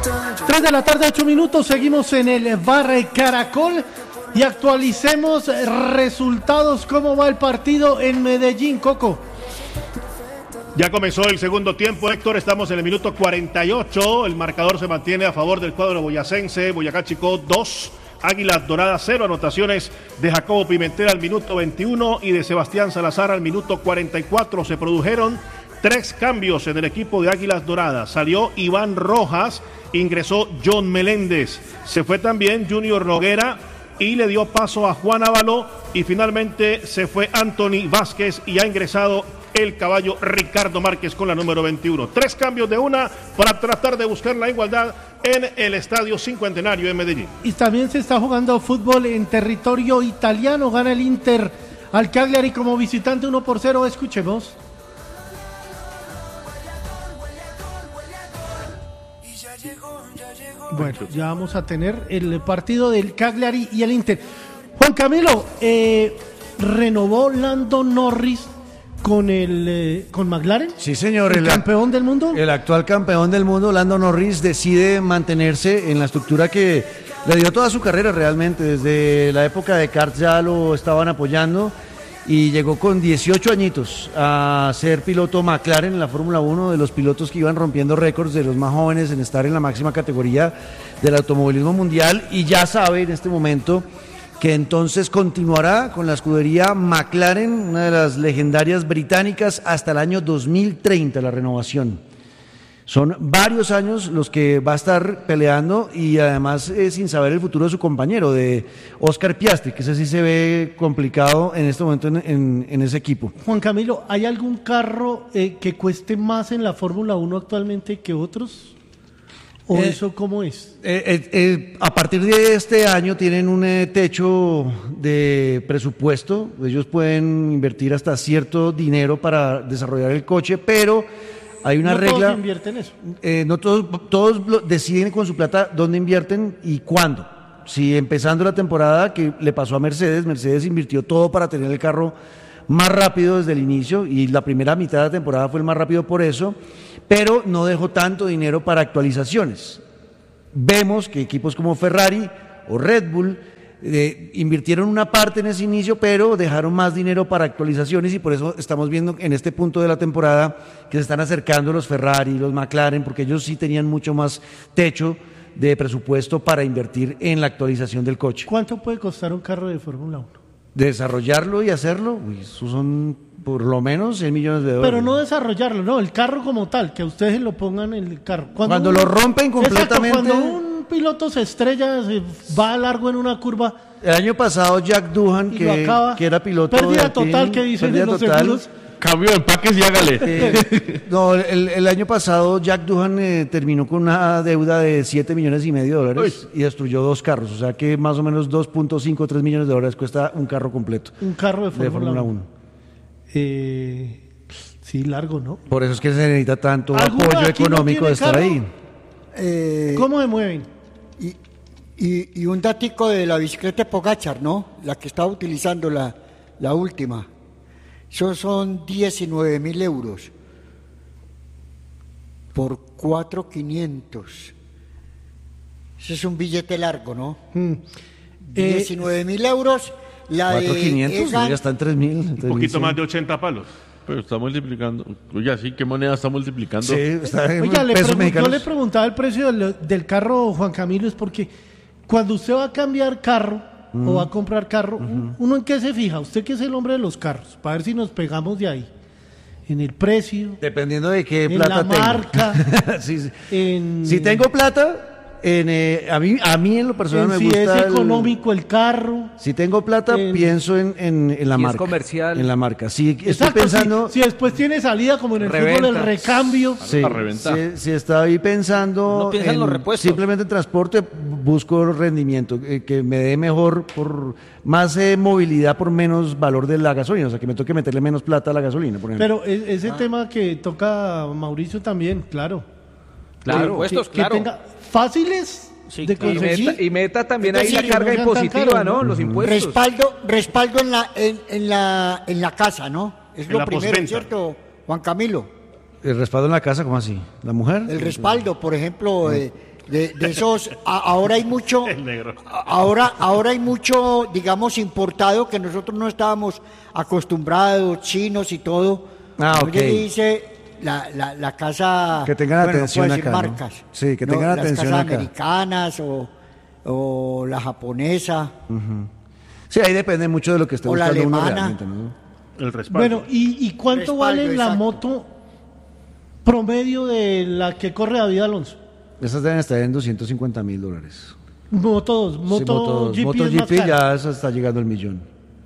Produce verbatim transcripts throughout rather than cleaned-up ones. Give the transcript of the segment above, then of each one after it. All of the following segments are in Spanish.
tres de la tarde, ocho minutos, seguimos en el Bar Caracol y actualicemos resultados. ¿Cómo va el partido en Medellín, Coco? Ya comenzó el segundo tiempo, Héctor, estamos en el minuto cuarenta y ocho, el marcador se mantiene a favor del cuadro boyacense, Boyacá Chicó dos, Águilas Doradas cero, anotaciones de Jacobo Pimentel al minuto veintiuno y de Sebastián Salazar al minuto cuarenta y cuatro, se produjeron tres cambios en el equipo de Águilas Doradas, salió Iván Rojas, ingresó John Meléndez, se fue también Junior Noguera y le dio paso a Juan Ábalo y finalmente se fue Anthony Vázquez y ha ingresado el caballo Ricardo Márquez con la número veintiuno. Tres cambios de una para tratar de buscar la igualdad en el Estadio Cincuentenario en Medellín. Y también se está jugando fútbol en territorio italiano, gana el Inter al Cagliari como visitante uno por cero, escuchemos. Bueno, ya vamos a tener el partido del Cagliari y el Inter. Juan Camilo, eh, renovó Lando Norris con el eh, con McLaren. Sí, señor. El, el campeón del mundo. El actual campeón del mundo, Lando Norris, decide mantenerse en la estructura que le dio toda su carrera realmente. Desde la época de kart ya lo estaban apoyando y llegó con dieciocho añitos a ser piloto McLaren en la Fórmula uno, de los pilotos que iban rompiendo récords, de los más jóvenes en estar en la máxima categoría del automovilismo mundial, y ya sabe en este momento que entonces continuará con la escudería McLaren, una de las legendarias británicas, hasta el año dos mil treinta, la renovación. Son varios años los que va a estar peleando y además eh, sin saber el futuro de su compañero, de Oscar Piastri, que ese sí se ve complicado en este momento en, en, en ese equipo. Juan Camilo, ¿hay algún carro eh, que cueste más en la Fórmula uno actualmente que otros? ¿O eh, eso cómo es? Eh, eh, eh, a partir de este año tienen un eh, techo de presupuesto, ellos pueden invertir hasta cierto dinero para desarrollar el coche, pero hay una no regla. Todos invierten eso. Eh, no todos, todos deciden con su plata dónde invierten y cuándo. Si empezando la temporada, que le pasó a Mercedes, Mercedes invirtió todo para tener el carro más rápido desde el inicio y la primera mitad de la temporada fue el más rápido por eso, pero no dejó tanto dinero para actualizaciones. Vemos que equipos como Ferrari o Red Bull eh, invirtieron una parte en ese inicio, pero dejaron más dinero para actualizaciones y por eso estamos viendo en este punto de la temporada que se están acercando los Ferrari, los McLaren, porque ellos sí tenían mucho más techo de presupuesto para invertir en la actualización del coche. ¿Cuánto puede costar un carro de Fórmula uno? Desarrollarlo y hacerlo, uy, eso son por lo menos cien millones de dólares. Pero no desarrollarlo, no, el carro como tal, que ustedes lo pongan en el carro. Cuando, cuando uno, lo rompen completamente. Exacto, cuando un piloto se estrella, se va a largo en una curva. El año pasado Jack Doohan, que, que era piloto. Pérdida total, que dicen de los total, seguros. Cambio de empaques y hágale. Eh, no, el, el año pasado Jack Doohan eh, terminó con una deuda de siete millones y medio de dólares Uy. y destruyó dos carros. O sea que más o menos dos punto cinco, tres millones de dólares cuesta un carro completo. Un carro de Fórmula uno. Eh, sí, largo, ¿no? Por eso es que se necesita tanto apoyo económico no de estar carro? ahí. Eh, ¿Cómo se mueven? Y, y, y un datico de la bicicleta Pogacar, ¿no? La que estaba utilizando la, la última. Eso son diecinueve mil euros por cuatro mil quinientos. Ese es un billete largo, ¿no? Mm. diecinueve mil eh, euros. La cuatro mil quinientos, Egan, ya está en tres mil. Un poquito más de ochenta palos. Pero está multiplicando. Oye, ¿así qué moneda está multiplicando? Sí, está en Oiga, le pesos pregun- mexicanos. yo le preguntaba el precio del, del carro, Juan Camilo, es porque cuando usted va a cambiar carro uh-huh. o va a comprar carro, uh-huh. ¿uno en qué se fija? Usted que es el hombre de los carros, para ver si nos pegamos de ahí. En el precio. Dependiendo de qué en plata la tengo. marca. sí, sí. En... Si tengo plata... En, eh, a mí a mí en lo personal en me si gusta es económico el, el carro. Si tengo plata en, pienso en, en, en la si marca. Es comercial. En la marca. Si Exacto, estoy pensando. Si, si después tiene salida como en el reventa. fútbol el recambio. Sí, si, si estoy pensando. No piensa en los repuestos. Simplemente en transporte busco rendimiento eh, que me dé mejor por más eh, movilidad por menos valor de la gasolina, o sea que me toque meterle menos plata a la gasolina, por ejemplo. Pero ese ah. tema que toca Mauricio también, claro. Claro, impuestos, que, claro. Que tenga fáciles. Sí, de y, meta, y meta también ahí la carga no impositiva, caro, ¿no? ¿no? Los impuestos. Respaldo, respaldo en la, en, en la, en la casa, ¿no? Es en lo la primero, postventa. ¿cierto, Juan Camilo? El respaldo en la casa, ¿cómo así? ¿La mujer? El respaldo, por ejemplo, eh, De, de esos, a- ahora hay mucho, El negro. a- ahora, ahora hay mucho, digamos, importado que nosotros no estábamos acostumbrados, chinos y todo. Ah, Oye, ok. dice la, la, la casa, Que tengan bueno, no atención puedo decir acá, ¿no? marcas, Sí, que tengan las atención casas acá. americanas o, o la japonesa. Sí, ahí depende mucho de lo que esté O la buscando uno alemana. realmente, ¿no? El respaldo. Bueno, ¿y, y cuánto Respaldo, vale la exacto. moto promedio de la que corre David Alonso? Esas deben estar en doscientos cincuenta mil dólares. Moto dos, Sí, Moto G P Moto es más G P cara. ya esa está llegando al millón.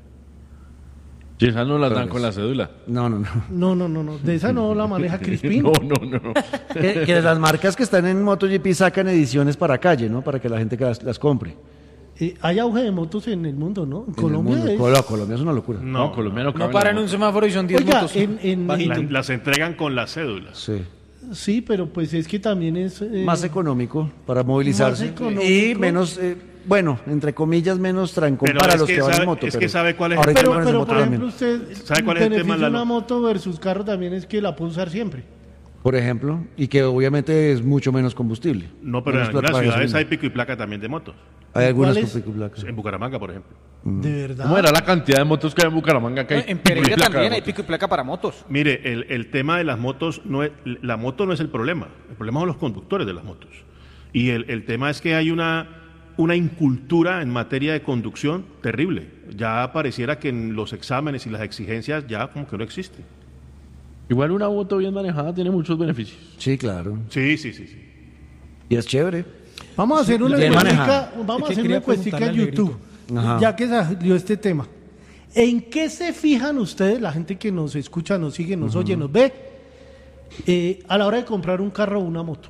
Si esas no las dan Dólares. con la cédula. No, no, no. No, no, no, no, de esa no la maneja Crispín. No, no, no. que, que las marcas que están en MotoGP sacan ediciones para calle, ¿no? Para que la gente que las, las compre. Eh, hay auge de motos en el mundo, ¿no? En En el Colombia mundo. es... Colo- Colombia es una locura. No, No, colombiano No cabe paran la un moto. semáforo y son diez Oiga, motos. en, en- La- en- las entregan con las cédulas. Sí. sí, pero pues es que también es... eh, Más económico para movilizarse. Más económico. Y menos, eh, bueno, entre comillas, menos trancón Pero para es los que que, van sabe- en moto. es que pero sabe cuál es el ahora hay Pero, camiones de pero moto por ejemplo, también. usted, ¿Sabe cuál es el tema, beneficio de Lalo? una moto versus carro también es que la puede usar siempre. Por ejemplo, y que obviamente es mucho menos combustible. No, pero Menos en plata las para ciudades gasolina. hay pico y placa también de motos. Hay algunas ¿Cuál con es? pico y placa. En Bucaramanga, por ejemplo. De verdad. ¿Cómo era la cantidad de motos que hay en Bucaramanga? Que hay En pico y Pereira placa de también hay motos? pico y placa para motos. Mire, el, el tema de las motos, no es, la moto no es el problema. El problema son los conductores de las motos. Y el, el tema es que hay una, una incultura en materia de conducción terrible. Ya pareciera que en los exámenes y las exigencias ya como que no existe. Igual una moto bien manejada tiene muchos beneficios. Sí, claro. Sí, sí, sí, sí. Y es chévere. Vamos a hacer una bien encuestica, manejada. vamos Es a que hacer quería una encuestica en preguntarle al YouTube, Ajá. ya que salió este tema. ¿En qué se fijan ustedes, la gente que nos escucha, nos sigue, nos oye, nos ve, eh, a la hora de comprar un carro o una moto?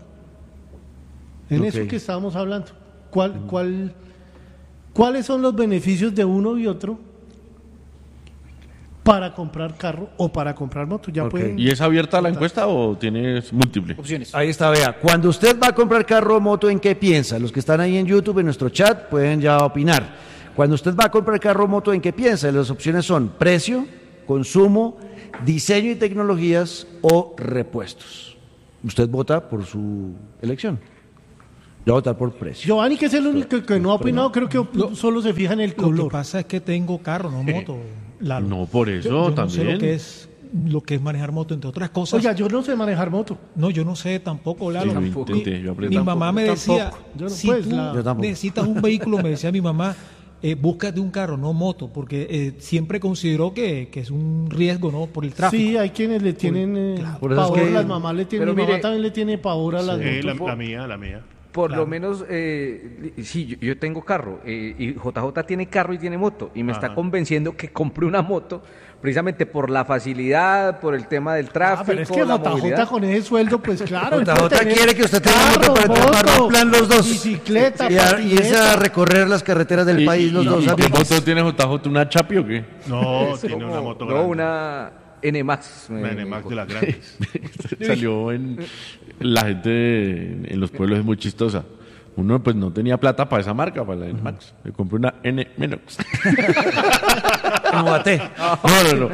En Ok. eso que estábamos hablando. ¿Cuál, cuál, ¿Cuáles son los beneficios de uno y otro para comprar carro o para comprar moto? Ya Ok. pueden... ¿Y es abierta la encuesta o tienes múltiple? Opciones. Ahí está, vea. Cuando usted va a comprar carro o moto, ¿en qué piensa? Los que están ahí en YouTube, en nuestro chat, pueden ya opinar. Cuando usted va a comprar carro o moto, ¿en qué piensa? Las opciones son precio, consumo, diseño y tecnologías o repuestos. Usted vota por su elección. Yo voy a votar por precio. Giovanni, que es el único que no ha opinado, creo que op- solo se fija en el Lo que color. pasa es que tengo carro, no moto. Lalo. No, por eso Yo- yo no sé también. lo que es lo que es manejar moto, entre otras cosas. Oiga, yo no sé manejar moto. No, yo no sé tampoco, Lalo. Sí, yo Mi- intenté, yo aprendí. Mi mamá me decía, Tampoco. Yo no, si pues, tú la- Yo tampoco. necesitas un vehículo, me decía mi mamá, eh, búscate un carro, no moto, porque eh, siempre consideró que, que es un riesgo, ¿no? Por el tráfico. Sí, hay quienes le tienen eh, Por eso es pavor, que- las mamás le tienen, Pero mi mamá mire- también le tiene pavor a las Eh, la, motos. la mía, la mía. Por lo menos, eh, sí, yo, yo tengo carro eh, y J J tiene carro y tiene moto y me está Ajá. convenciendo que compre una moto precisamente por la facilidad, por el tema del tráfico, Ah, pero es que la J J movilidad. con ese sueldo, pues claro. él J puede J tener quiere que usted tenga carro, moto para tomar moto, un plan los dos. Bicicleta, Y, a, y irse a patineta. recorrer las carreteras del ¿Y- país los y- dos y ¿Qué amigos. moto tiene J J? ¿Una Chapi o qué? No, Es tiene como- una moto No, grande. una N Max. me- Una me N-Max dijo. de las grandes. Salió en... La gente en los pueblos es muy chistosa. Uno pues no tenía plata para esa marca, para la N-Max. Me compré una N Menox. Como bate. No, no, no.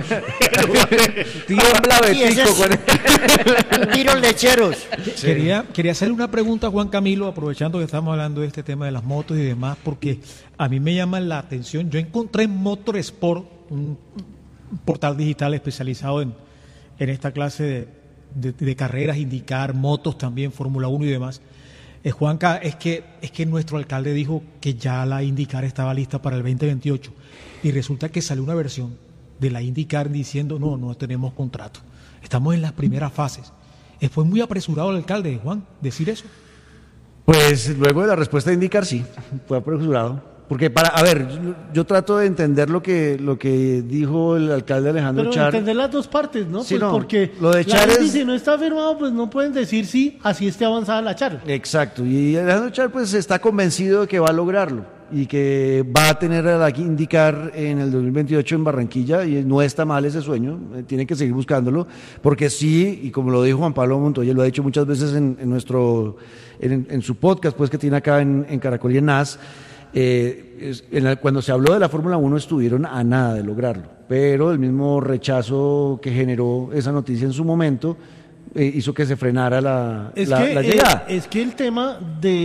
Tiembla Y ese Betico es- con Tiros lecheros. Quería, quería hacerle una pregunta a Juan Camilo, aprovechando que estamos hablando de este tema de las motos y demás, porque a mí me llama la atención. Yo encontré en Motorsport, un portal digital especializado en, en esta clase de, de- de carreras, indicar motos también, Fórmula uno y demás. Eh, Juanca, es que, es que nuestro alcalde dijo que ya la IndyCar estaba lista para el veinte veintiocho y resulta que salió una versión de la IndyCar diciendo no, no tenemos contrato. Estamos en las primeras fases. Eh, Fue muy apresurado el alcalde, Juan, decir eso. Pues luego de la respuesta de indicar sí, fue apresurado. Porque para, a ver, yo, yo trato de entender lo que lo que dijo el alcalde Alejandro Pero Char. entender las dos partes, ¿no? Sí, Pues no, porque lo de la Char Indy, es- si no está firmado, pues no pueden decir sí, así esté avanzada la charla. Exacto, y Alejandro Char pues está convencido de que va a lograrlo y que va a tener a la IndyCar en el dos mil veintiocho en Barranquilla y no está mal ese sueño, eh, tiene que seguir buscándolo, porque sí, y como lo dijo Juan Pablo Montoya, lo ha dicho muchas veces en, en nuestro en, en su podcast pues que tiene acá en, en Caracol y en N A S, eh, es- en la- cuando se habló de la Fórmula uno estuvieron a nada de lograrlo, pero el mismo rechazo que generó esa noticia en su momento eh, hizo que se frenara la, Es, la, que, la eh, llegada. es que el tema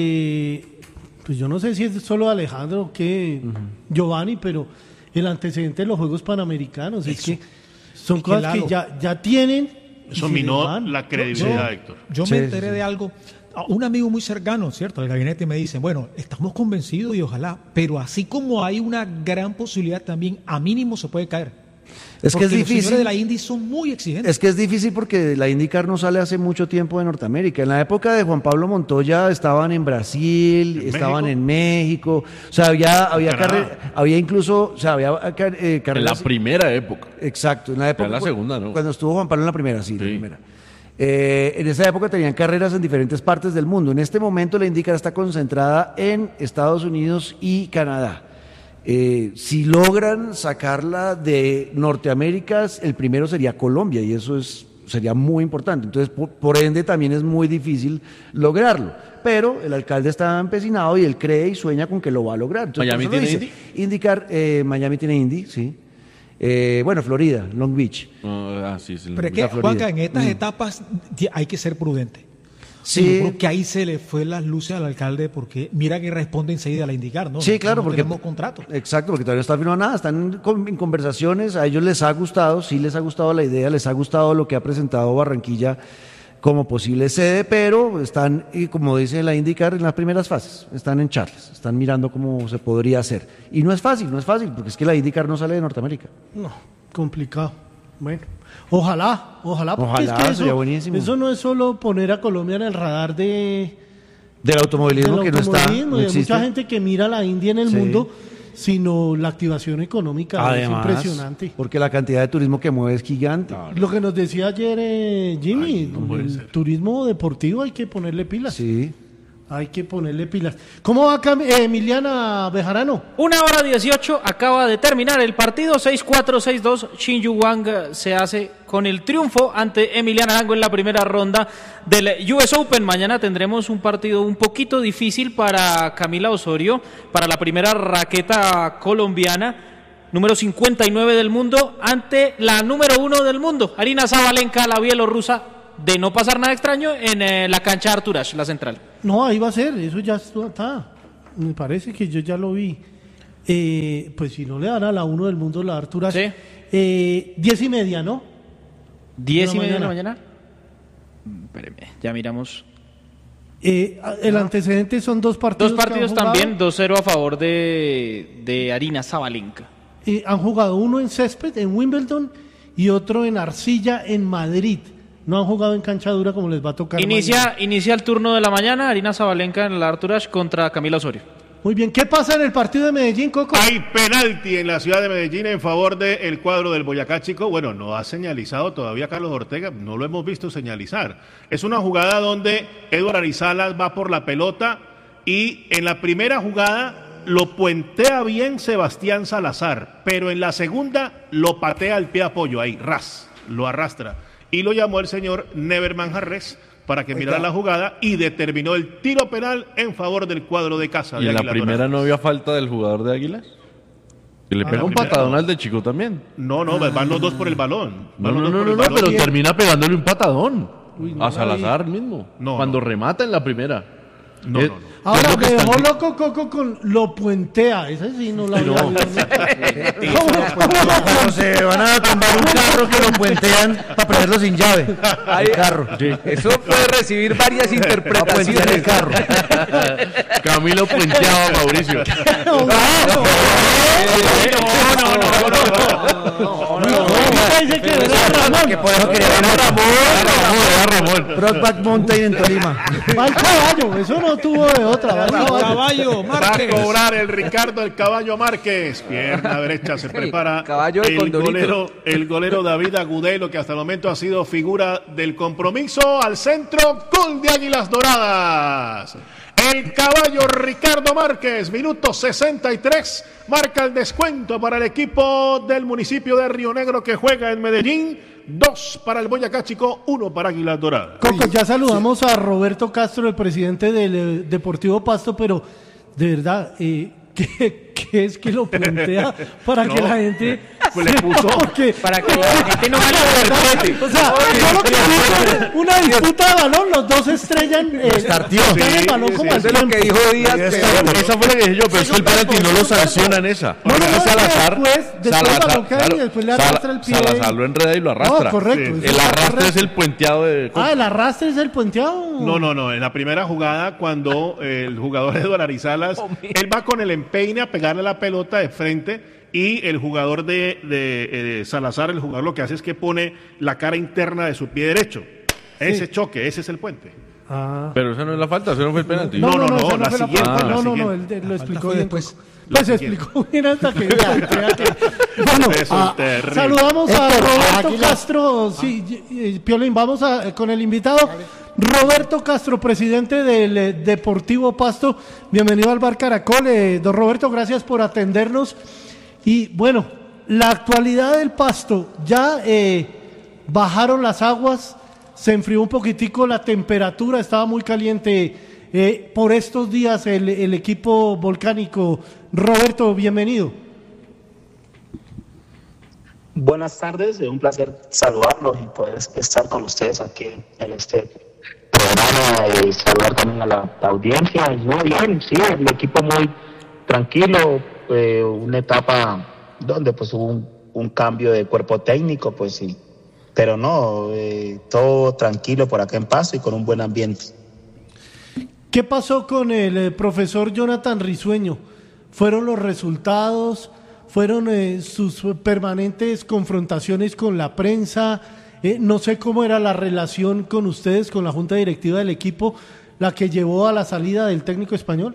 de, pues yo no sé si es solo Alejandro o que uh-huh. Giovanni, pero el antecedente de los Juegos Panamericanos Eso. es que son ¿De cosas que ya, ya tienen. Eso minó la credibilidad, yo, Héctor. Yo sí, me enteré sí. de algo. Un amigo muy cercano, ¿cierto?, del gabinete me dice, bueno, estamos convencidos y ojalá, pero así como hay una gran posibilidad también, a mínimo se puede caer. Es que es los difícil. señores de la Indy son muy exigentes. Es que es difícil porque la IndyCar no sale hace mucho tiempo de Norteamérica. En la época de Juan Pablo Montoya estaban en Brasil, ¿En estaban México? en México. O sea, había, había, carre, había incluso, o sea, había eh, carreras. En la primera época. Exacto, en la época. En la segunda, ¿no? Cuando estuvo Juan Pablo en la primera, sí, sí. la primera. Eh, en esa época tenían carreras en diferentes partes del mundo. En este momento la IndyCar está concentrada en Estados Unidos y Canadá. Eh, si logran sacarla de Norteamérica, el primero sería Colombia y eso es, sería muy importante. Entonces, por, por ende, también es muy difícil lograrlo. Pero el alcalde está empecinado y él cree y sueña con que lo va a lograr. Entonces, ¿Miami tiene dice, Indy? IndyCar, eh, Miami tiene Indy, sí. Eh, bueno, Florida, Long Beach. Uh, ah, sí, sí, Pero es que, Juanca, en estas mm. etapas hay que ser prudente. Sí. Yo creo que ahí se le fue las luces al alcalde porque mira que responde enseguida a la IndyCar, ¿no? Sí, claro, no porque tenemos contrato. Exacto, porque todavía no está firmado nada, están en, en conversaciones, a ellos les ha gustado, sí les ha gustado la idea, les ha gustado lo que ha presentado Barranquilla como posible sede, pero están, y como dice la IndyCar, en las primeras fases, están en charlas, están mirando cómo se podría hacer. Y no es fácil, no es fácil, porque es que la IndyCar no sale de Norteamérica. No, complicado. Bueno, ojalá, ojalá, porque ojalá, es que eso, sería buenísimo. Eso no es solo poner a Colombia en el radar de del automovilismo, del que automovilismo, no está. No hay mucha gente que mira la India en el sí. mundo, sino la activación económica. Además, es impresionante. Porque la cantidad de turismo que mueve es gigante. Claro. Lo que nos decía ayer eh, Jimmy, Ay, no el ser. turismo deportivo hay que ponerle pilas. Sí. Hay que ponerle pilas. ¿Cómo va eh, Emiliana Bejarano? Una hora dieciocho, acaba de terminar el partido, seis cuatro, seis dos, Shin Yu Wang se hace con el triunfo ante Emiliana Arango en la primera ronda del U S Open. Mañana tendremos un partido un poquito difícil para Camila Osorio, para la primera raqueta colombiana, número cincuenta y nueve del mundo, ante la número uno del mundo, Arina Zabalenka, la bielorrusa, de no pasar nada extraño en eh, la cancha Artur Ashe, la central. No, ahí va a ser, eso ya está. Me parece que yo ya lo vi. Eh, pues si no le dan a la uno del mundo la Artur Ashe. Sí. Eh, diez y media, ¿no? Diez y media de la mañana. Espéreme, ya miramos. Eh, el antecedente son dos partidos. Dos partidos también, dos cero a favor de, de Arina Zabalenka. Eh, han jugado uno en césped, en Wimbledon, y otro en arcilla, en Madrid. No han jugado en cancha dura como les va a tocar. Inicia, inicia el turno de la mañana, Arina Zabalenka en el Artur Ashe contra Camila Osorio. Muy bien, ¿qué pasa en el partido de Medellín, Coco? Hay penalti en la ciudad de Medellín en favor del cuadro del Boyacá Chico. Bueno, no ha señalizado todavía Carlos Ortega, no lo hemos visto señalizar. Es una jugada donde Eduardo Arizalas va por la pelota y en la primera jugada lo puentea bien Sebastián Salazar, pero en la segunda lo patea al pie apoyo, ahí, ras, lo arrastra. Y lo llamó el señor Never Manjarres para que mirara la jugada y determinó el tiro penal en favor del cuadro de casa. ¿Y de en la Águilas primera Doradas. no había falta del jugador de Águilas? Que le Ah, pega un primera, patadón no. al de Chico también. No, no, van los dos por el balón. No, Van los no, dos no, por no, el no, balón. pero termina pegándole un patadón. Uy, no a la Salazar mismo. No, cuando no. remata en la primera. No, Eh, no, no. Ahora es lo me que dejó están- loco Coco con lo puentea. Esa sí no la No. había visto. Cuando se van a tomar un carro que lo puentean para ponerlo sin llave. Ay, El carro. Eso puede recibir varias Para puentear interpretaciones. el carro. Camilo puenteaba a Mauricio. Dice que era Ramón. Que por eso quería Era Ramón. Broadback Mountain en Tolima. Va el caballo, eso no tuvo de otra. Va el caballo. Caballo, Va a Márquez. cobrar el Ricardo el Caballo Márquez. Pierna derecha se prepara Caballo de el Condorito. golero, el golero David Agudelo, que hasta el momento ha sido figura del compromiso. Al centro, gol de Águilas Doradas. El caballo Ricardo Márquez, minuto sesenta y tres, marca el descuento para el equipo del municipio de Río Negro que juega en Medellín. Dos para el Boyacá Chico, uno para Águilas Doradas. Coco, ya saludamos a Roberto Castro, el presidente del eh, Deportivo Pasto, pero de verdad, eh, ¿qué, qué es que lo plantea para No. que la gente pues le puso. Porque, Para que la gente no malinterprete. o sea, yo lo que digo es una disputa de balón, los dos estrellan, eh, Estartió. estrellan el Sí, balón sí, como sí, al Eso es lo que tiempo. dijo Díaz. Ahí que- está. Esa fue la que dije yo, pero es que el penalti no lo sancionan esa. No, no, no, Es es que Salazar, después- después Salazar, balón cae y claro, después le Sala- arrastra el pie. Salazar lo enreda y lo arrastra. No, correcto. Sí. eso El está arrastre es correcto. el puenteado de... Ah, el arrastre es el puenteado. No, no, no. En la primera jugada, cuando eh, el jugador Eduardo Arizalas, él va con el empeine a pegarle la pelota de frente y el jugador de, de, eh, de Salazar, el jugador lo que hace es que pone la cara interna de su pie derecho. Ese choque, ese es el puente. Ah. Pero esa no es la falta, ese no fue el penalti. No, no, no, esa la fue la siguiente, falta. la No, no, no, siguiente. él, él lo La explicó falta fue bien. después. Pues La explicó bien hasta que ya, crea que- Bueno, Ustedes son ah, terribles. saludamos a Héctor, Roberto Águila. Castro. Sí, y- y- Piolín, vamos a, eh, con el invitado. Roberto Castro, presidente del eh, Deportivo Pasto. Bienvenido al Bar Caracol. Eh, don Roberto, gracias por atendernos. Y bueno, la actualidad del Pasto, ya eh, bajaron las aguas, se enfrió un poquitico la temperatura, estaba muy caliente eh, por estos días el, el equipo volcánico. Roberto, bienvenido. Buenas tardes, es un placer saludarlos y poder estar con ustedes aquí en este programa y saludar también a la, la audiencia. Y muy bien, sí, el equipo muy tranquilo, eh, una etapa donde pues hubo un, un cambio de cuerpo técnico, pues sí, pero no, eh, todo tranquilo por acá en Pasto y con un buen ambiente. ¿Qué pasó con el eh, profesor Jonathan Risueño? ¿Fueron los resultados? ¿Fueron eh, sus permanentes confrontaciones con la prensa? Eh, no sé cómo era la relación con ustedes, con la junta directiva del equipo, la que llevó a la salida del técnico español.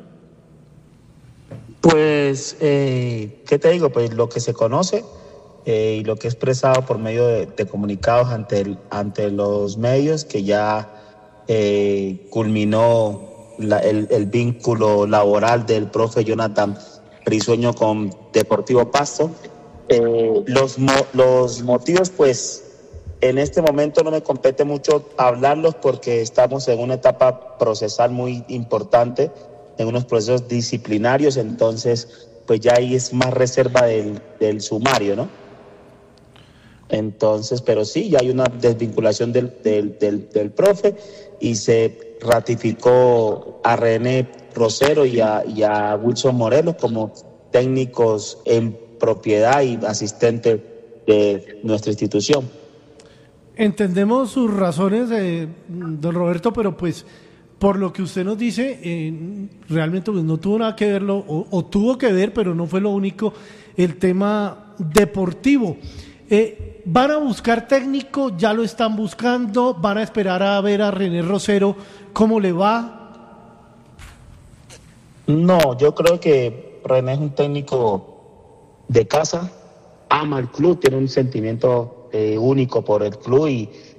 Pues, eh, ¿qué te digo? Pues lo que se conoce eh, y lo que he expresado por medio de, de comunicados ante, el, ante los medios, que ya eh, culminó la, el, el vínculo laboral del profe Jonathan Risueño con Deportivo Pasto. Eh, los, mo, los motivos, pues, en este momento no me compete mucho hablarlos porque estamos en una etapa procesal muy importante, en unos procesos disciplinarios, entonces pues ya ahí es más reserva del, del sumario, ¿no? Entonces, pero sí, ya hay una desvinculación del, del, del, del profe y se ratificó a René Rosero y a, y a Wilson Morelos como técnicos en propiedad y asistentes de nuestra institución. Entendemos sus razones, eh, don Roberto, pero pues por lo que usted nos dice, eh, realmente pues, no tuvo nada que verlo, o, o tuvo que ver, pero no fue lo único, el tema deportivo. Eh, ¿Van a buscar técnico? ¿Ya lo están buscando? ¿Van a esperar a ver a René Rosero cómo le va? No, yo creo que René es un técnico de casa, ama el club, tiene un sentimiento eh, único por el club y